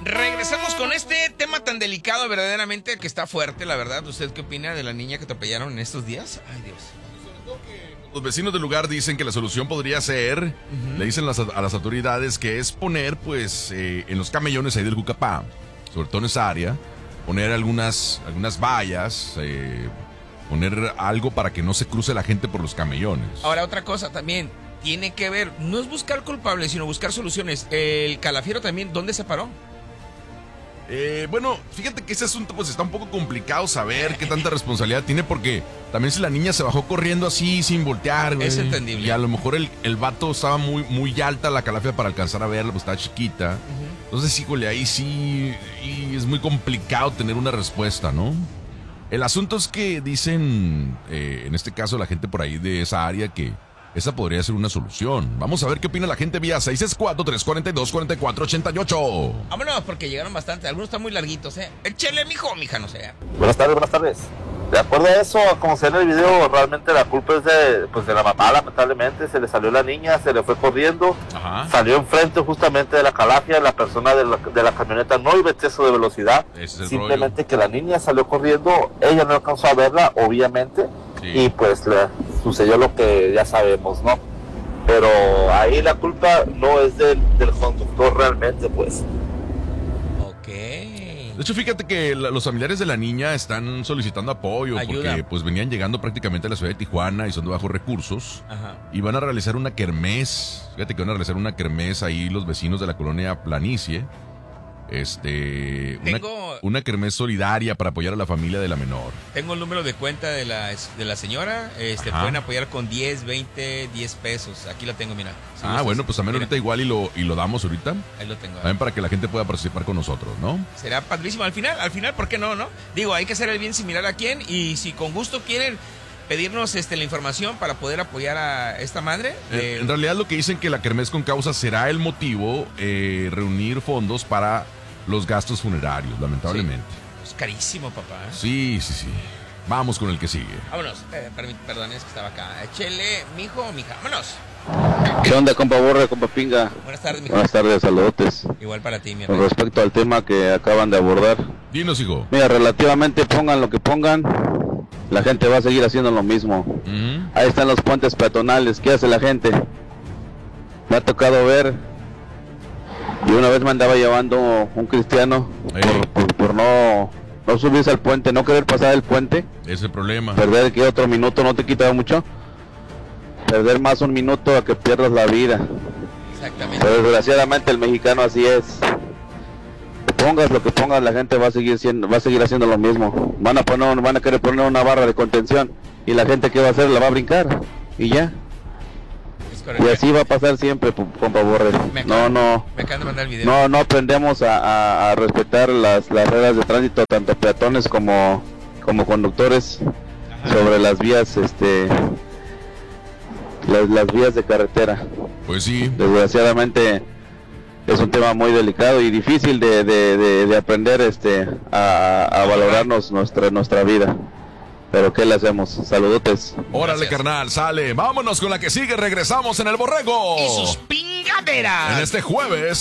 Regresamos con este tema tan delicado, verdaderamente, que está fuerte, la verdad. ¿Usted qué opina de la niña que atropellaron en estos días? Ay, Dios. Los vecinos del lugar dicen que la solución podría ser, le dicen a las autoridades que es poner, pues, en los camellones ahí del Jucapá, sobre todo en esa área, poner algunas vallas, poner algo para que no se cruce la gente por los camellones. Ahora, otra cosa también, tiene que ver, no es buscar culpables, sino buscar soluciones. El Calafiero también, ¿dónde se paró? Bueno, fíjate que ese asunto pues está un poco complicado saber qué tanta responsabilidad tiene, porque también si la niña se bajó corriendo así sin voltear, güey, es entendible. Y a lo mejor el vato estaba muy alta la calafia para alcanzar a verla, pues estaba chiquita. Entonces, híjole, ahí sí y es muy complicado tener una respuesta, ¿no? El asunto es que dicen, en este caso la gente por ahí de esa área, que esa podría ser una solución. Vamos a ver qué opina la gente vía 664-342-4488. Vámonos, porque llegaron bastante. Algunos están muy larguitos, Échele, mijo, mija, no sé. Buenas tardes. De acuerdo a eso, como se ve en el video, realmente la culpa es de la mamá, lamentablemente. Se le salió la niña, se le fue corriendo. Ajá. Salió enfrente justamente de la calafia. La persona de la camioneta no iba exceso de velocidad. Ese es simplemente que la niña salió corriendo. Ella no alcanzó a verla, obviamente. Sí. Y pues le sucedió lo que ya sabemos, ¿no? Pero ahí la culpa no es del conductor realmente, pues. Ok. De hecho, fíjate que los familiares de la niña están solicitando apoyo. Ayuda. Porque pues venían llegando prácticamente a la ciudad de Tijuana y son de bajos recursos. Ajá. Y van a realizar una kermés. Fíjate que van a realizar una kermés ahí los vecinos de la colonia Planicie. Una kermés solidaria para apoyar a la familia de la menor. Tengo el número de cuenta de la señora. Pueden apoyar con 10, 20, 10 pesos. Aquí la tengo, mira. Si bueno, pues también ahorita igual y lo damos ahorita. Ahí lo tengo. También para que la gente pueda participar con nosotros, ¿no? Será padrísimo. Al final, ¿por qué no? Digo, hay que hacer el bien sin mirar a quién. Y si con gusto quieren pedirnos la información para poder apoyar a esta madre. En realidad lo que dicen que la kermés con causa será el motivo, reunir fondos para los gastos funerarios, lamentablemente. Sí, es carísimo, papá. Sí. Vamos con el que sigue. Vámonos. Perdón, es que estaba acá. Échele, mijo o mija. Vámonos. ¿Qué onda, compa Borre, compa Pinga? Buenas tardes, mijo. Buenas tardes, saludotes. Igual para ti, mi hermano. Con respecto al tema que acaban de abordar. Dinos, hijo. Mira, relativamente pongan lo que pongan, la gente va a seguir haciendo lo mismo. Ahí están los puentes peatonales. ¿Qué hace la gente? Me ha tocado ver. Y una vez me andaba llevando un cristiano por no subirse al puente, no querer pasar el puente. Ese problema. Perder que otro minuto no te quita mucho. Perder más un minuto a que pierdas la vida. Exactamente. Pero desgraciadamente el mexicano así es. Pongas lo que pongas, la gente va a seguir haciendo lo mismo. Van a querer poner una barra de contención y la gente, ¿qué va a hacer? La va a brincar y ya. Y así va a pasar siempre, compa Borre. Me acaban de mandar el video. No aprendemos a respetar las reglas de tránsito, tanto peatones como conductores. Ajá. Sobre las vías, las vías de carretera. Pues sí. Desgraciadamente es un tema muy delicado y difícil de aprender a valorarnos nuestra vida. Pero ¿qué le hacemos? Saludotes. Órale, carnal, sale. Vámonos con la que sigue. Regresamos en El Borrego. Y sus pingaderas. En este jueves